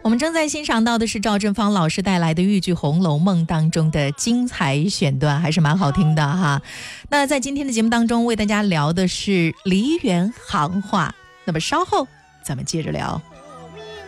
我们正在欣赏到的是赵振芳老师带来的豫剧《红楼梦》当中的精彩选段，还是蛮好听的哈。那在今天的节目当中为大家聊的是梨园行话，那么稍后咱们接着聊。